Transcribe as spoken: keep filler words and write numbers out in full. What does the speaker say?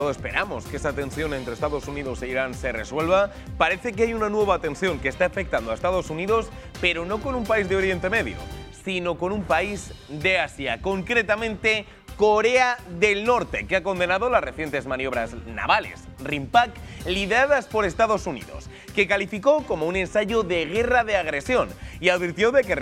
Esperamos que esa tensión entre Estados Unidos e Irán se resuelva. Parece que hay una nueva tensión que está afectando a Estados Unidos, pero no con un país de Oriente Medio, sino con un país de Asia, concretamente Corea del Norte, que ha condenado las recientes maniobras navales RIMPAC lideradas por Estados Unidos, que calificó como un ensayo de guerra de agresión y advirtió de que